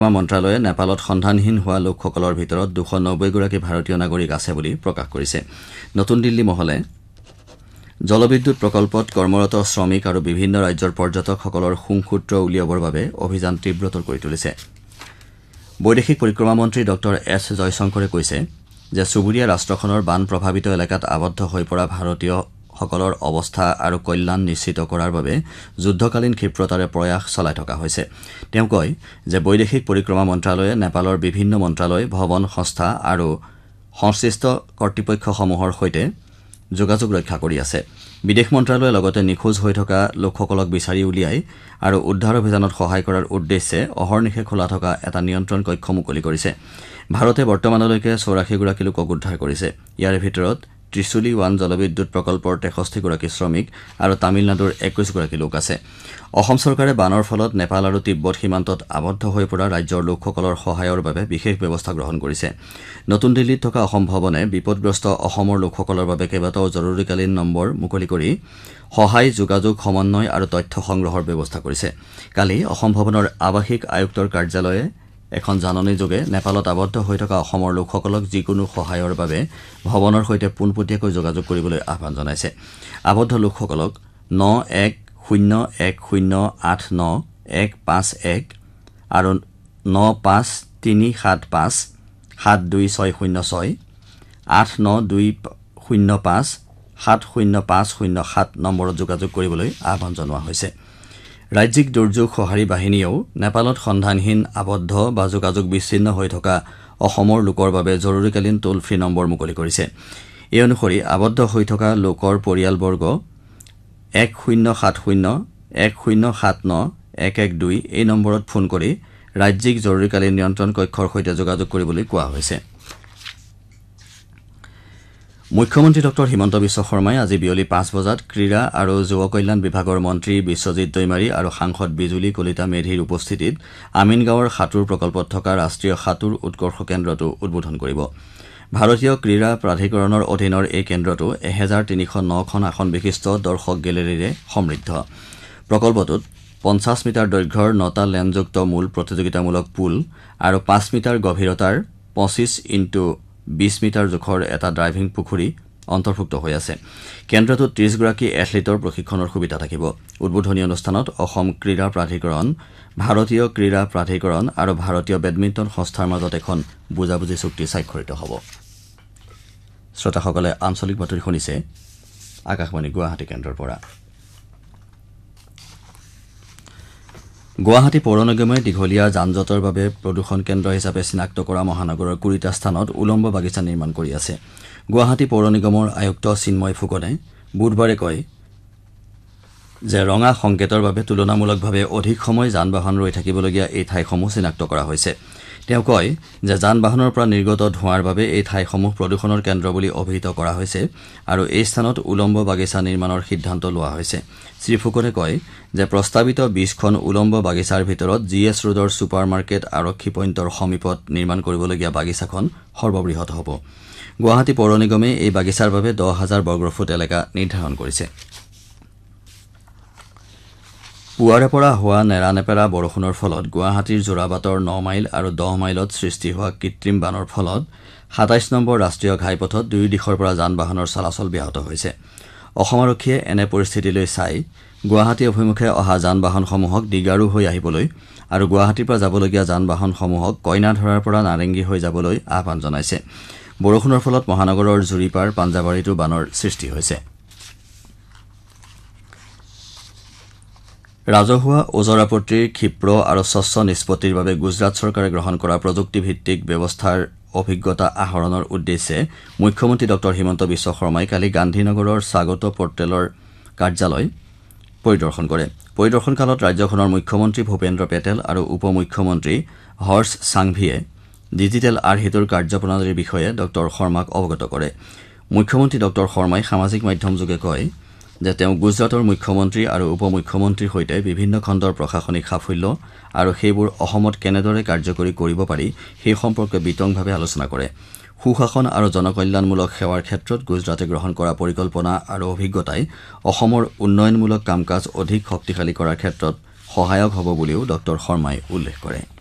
মন্ত্ৰালয়ে নেপালত সন্ধানহীন হোৱা লোকসকলৰ ভিতৰত 290 গৰাকী ভাৰতীয় নাগৰিক আছে বুলি প্ৰকাশ কৰিছে। নতুন দিল্লী মহলে জলবিদ্যুৎ প্ৰকল্পত কৰ্মৰত শ্ৰমিক আৰু বিভিন্ন ৰাজ্যৰ পৰ্যটকসকলৰ সুংসূত্ৰ উলিয়াবৰ বাবে অভিযান তীব্ৰতৰ কৰি তুলিছে। বৈদেশিক পৰিক্ৰমা মন্ত্ৰী ডঃ এছ জয়শংকৰে কৈছে যে চুবুৰীয়া ৰাষ্ট্ৰখনৰ বান প্ৰভাৱিত এলেকাত আবদ্ধ হৈ পৰা ভাৰতীয়সকলৰ অৱস্থা আৰু কল্যাণ নিশ্চিত কৰাৰ বাবে যুদ্ধকালীন ক্ষিপ্ৰতাৰে প্ৰয়াস চলাই থকা হৈছে। তেওঁ কয় যে বৈদেশিক পৰিক্ৰমা মন্ত্ৰালয়ে নেপালৰ বিভিন্ন মন্ত্ৰালয়, ভৱন সংস্থা আৰু সংশ্লিষ্ট কৰ্তৃপক্ষসমূহৰ সৈতে যোগাযোগ ৰক্ষা কৰি আছে। বিদেশ মন্ত্ৰালয়ে লগতে নিখোজ হৈ থকা লোকসকলক বিচাৰি উলিয়াই আৰু উদ্ধাৰ অভিযানত সহায় কৰাৰ উদ্দেশ্যে অহৰ্নিশে খোলা থকা এটা নিয়ন্ত্ৰণ কক্ষ মুকলি কৰিছে। ভাৰতে বৰ্তমানলৈকে 84 গৰাকী লোকক উদ্ধাৰ কৰিছে। ইয়াৰে ভিতৰত ত্ৰিশুলী 1 জলবিদ্যুৎ প্ৰকল্পৰ 63 গৰাকী শ্ৰমিক আৰু তামিলনাডুৰ 21 গৰাকী লোক আছে। অসম চৰকাৰে বানৰ ফলত নেপাল আৰু তিব্বত সীমান্তত আবদ্ধ হৈ পৰা ৰাজ্যৰ লোকসকলৰ সহায়ৰ বাবে বিশেষ ব্যৱস্থা গ্ৰহণ কৰিছে। নতুন দিল্লীত থকা অসম ভৱনে বিপদগ্ৰস্ত অসমৰ লোকসকলৰ বাবে কেইবাটাও জৰুৰীকালীন নম্বৰ মুকলি কৰি সহায়, যোগাযোগ, সমন্বয় আৰু তথ্য সংগ্ৰহৰ ব্যৱস্থা কৰিছে। কালি অসম ভৱনৰ আৱাসিক আয়ুক্তৰ কাৰ্যালয়ে এখন জাননীযোগে নেপালত আবদ্ধ হৈ থকা অসমৰ লোকসকলক যিকোনো সহায়ৰ বাবে ভৱনৰ সৈতে পোনপটীয়াকৈ যোগাযোগ কৰিবলৈ আহ্বান জনাইছে। আবদ্ধ লোকসকলক 91089151 আৰু 9537572606 8920570507 নম্বৰত যোগাযোগ কৰিবলৈ আহ্বান জনোৱা হৈছে। ৰাজ্যিক দুৰ্যোগ সঁহাৰি বাহিনীয়েও নেপালত সন্ধানহীন, আবদ্ধ বা যোগাযোগ বিচ্ছিন্ন হৈ থকা অসমৰ লোকৰ বাবে জৰুৰীকালীন টোল ফ্ৰী নম্বৰ মুকলি কৰিছে। এই অনুসৰি আবদ্ধ হৈ থকা লোকৰ পৰিয়ালবৰ্গ 107010791112 এই নম্বৰত ফোন কৰি ৰাজ্যিক জৰুৰীকালীন নিয়ন্ত্ৰণ কক্ষৰ সৈতে যোগাযোগ কৰিবলৈ কোৱা হৈছে। মুখ্যমন্ত্ৰী ডঃ হিমন্ত বিশ্ব শৰ্মাই আজি বিয়লি 5 বজাত ক্ৰীড়া আৰু যুৱ কল্যাণ বিভাগৰ মন্ত্ৰী বিশ্বজিৎ দৈমাৰী আৰু সাংসদ বিজুলী কলিতা মেধিৰ উপস্থিতিত আমিনগাঁৱৰ সাঁতোৰ প্ৰকল্পত থকা ৰাষ্ট্ৰীয় সাঁতোৰ উৎকৰ্ষ কেন্দ্ৰটো উদ্বোধন কৰিব। ভাৰতীয় ক্ৰীড়া প্ৰাধিকৰণৰ অধীনৰ এই কেন্দ্ৰটো 1309খন আসন বিশিষ্ট দৰ্শক গেলেৰীৰে সমৃদ্ধ। প্ৰকল্পটোত 50 মিটাৰ দৈৰ্ঘ্যৰ 9টা লেনযুক্ত মূল প্ৰতিযোগিতামূলক পুল আৰু 5 মিটাৰ গভীৰতাৰ 25x20 মিটাৰ জোখৰ এটা ড্ৰাইভিং পুখুৰী অন্তৰ্ভুক্ত হৈ আছে। কেন্দ্ৰটোত 30 গৰাকী এথলীটৰ প্ৰশিক্ষণৰ সুবিধা থাকিব। উদ্বোধনী অনুষ্ঠানত অসম ক্ৰীড়া প্ৰাধিকৰণ, ভাৰতীয় ক্ৰীড়া প্ৰাধিকৰণ আৰু ভাৰতীয় বেডমিণ্টন সংস্থাৰ মাজত এখন বুজাবুজি চুক্তি স্বাক্ষৰিত হ'ব। শ্ৰোতাসকলে আঞ্চলিক বাতৰি শুনিছে আকাশবাণী গুৱাহাটী কেন্দ্ৰৰ পৰা। গুৱাহাটী পৌৰ নিগমে দীঘলীয়া যান-জঁটৰ বাবে প্ৰদূষণ কেন্দ্ৰ হিচাপে চিনাক্ত কৰা মহানগৰৰ 20টা স্থানত উলম্ব বাগিচা নিৰ্মাণ কৰি আছে। গুৱাহাটী পৌৰ নিগমৰ আয়ুক্ত চিন্ময় ফুকনে বুধবাৰে কয় যে ৰঙা সংকেতৰ বাবে তুলনামূলকভাৱে অধিক সময় যান-বাহন ৰৈ থাকিবলগীয়া এই ঠাইসমূহ চিনাক্ত কৰা হৈছে। তেওঁ কয় যে যান-বাহনৰ পৰা নিৰ্গত ধোঁৱাৰ বাবে এই ঠাইসমূহ প্ৰদূষণৰ কেন্দ্ৰ বুলি অভিহিত কৰা হৈছে আৰু এই স্থানত উলম্ব বাগিচা নিৰ্মাণৰ সিদ্ধান্ত লোৱা হৈছে। শ্ৰীফুকনে কয় যে প্ৰস্তাৱিত 20খন উলম্ব বাগিচাৰ ভিতৰত GS ৰোডৰ ছুপাৰ মাৰ্কেট আৰক্ষী পইণ্টৰ সমীপত নিৰ্মাণ কৰিবলগীয়া বাগিচাখন সৰ্ববৃহৎ হ'ব। গুৱাহাটী পৌৰ নিগমে এই বাগিচাৰ বাবে 10,000 বৰ্গফুট এলেকা নিৰ্ধাৰণ কৰিছে। পুৱাৰে পৰা হোৱা নেৰানেপেৰা বৰষুণৰ ফলত গুৱাহাটীৰ যোৰাবাটৰ 9 মাইল আৰু 10 মাইলত সৃষ্টি হোৱা কৃত্ৰিম বানৰ ফলত 27 নম্বৰ ৰাষ্ট্ৰীয় ঘাইপথত দুয়ো দিশৰ পৰা যান-বাহনৰ চলাচল ব্যাহত হৈছে। অসম আৰক্ষীয়ে এনে পৰিস্থিতিলৈ চাই গুৱাহাটী অভিমুখে অহা যান-বাহনসমূহক দীগাৰু হৈ আহিবলৈ আৰু গুৱাহাটীৰ পৰা যাবলগীয়া যান-বাহনসমূহক কইনাধৰাৰ পৰা নাৰেংগী হৈ যাবলৈ আহ্বান জনাইছে। বৰষুণৰ ফলত মহানগৰৰ জুৰিপাৰ, পাঞ্জাবাৰীতো বানৰ সৃষ্টি হৈছে। ৰাজহুৱা ওজৰ আপত্তিৰ ক্ষিপ্ৰ আৰু স্বচ্ছ নিষ্পত্তিৰ বাবে গুজৰাট চৰকাৰে গ্ৰহণ কৰা প্ৰযুক্তিভিত্তিক ব্যৱস্থাৰ অভিজ্ঞতা আহৰণৰ উদ্দেশ্যে মুখ্যমন্ত্ৰী ডঃ হিমন্ত বিশ্ব শৰ্মাই কালি গান্ধীনগৰৰ স্বাগত পৰ্টেলৰ কাৰ্যালয় পৰিদৰ্শন কৰে। পৰিদৰ্শন কালত ৰাজ্যখনৰ মুখ্যমন্ত্ৰী ভূপেন্দ্ৰ পেটেল আৰু উপ মুখ্যমন্ত্ৰী হৰ্ষ সাংভিয়ে ডিজিটেল আৰ্হিটোৰ কাৰ্যপ্ৰণালীৰ বিষয়ে ডঃ শৰ্মাক অৱগত কৰে। মুখ্যমন্ত্ৰী ডঃ শৰ্মাই সামাজিক মাধ্যমযোগে কয় যে তেওঁ গুজৰাটৰ মুখ্যমন্ত্ৰী আৰু উপ মুখ্যমন্ত্ৰীৰ সৈতে বিভিন্ন খণ্ডৰ প্ৰশাসনিক সাফল্য আৰু সেইবোৰ অসমত কেনেদৰে কাৰ্যকৰী কৰিব পাৰি সেই সম্পৰ্কে বিতংভাৱে আলোচনা কৰে। সুশাসন আৰু জনকল্যাণমূলক সেৱাৰ ক্ষেত্ৰত গুজৰাটে গ্ৰহণ কৰা পৰিকল্পনা আৰু অভিজ্ঞতাই অসমৰ উন্নয়নমূলক কাম কাজ অধিক শক্তিশালী কৰাৰ ক্ষেত্ৰত সহায়ক হ'ব বুলিও ডঃ শৰ্মাই উল্লেখ কৰে।